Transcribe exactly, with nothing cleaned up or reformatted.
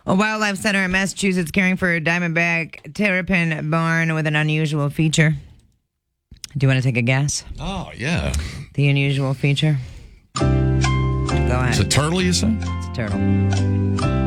A wildlife center in Massachusetts caring for a diamondback terrapin barn with an unusual feature. Do you want to take a guess? Oh, yeah. The unusual feature? Go ahead. It's a turtle, you said? It's a turtle.